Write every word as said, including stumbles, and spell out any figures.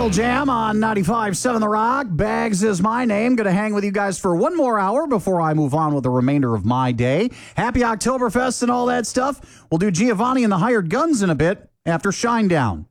Pearl Jam on ninety-five point seven The Rock. Bags is my name. Going to hang with you guys for one more hour before I move on with the remainder of my day. Happy Oktoberfest and all that stuff. We'll do Giovanni and the Hired Guns in a bit after Shinedown.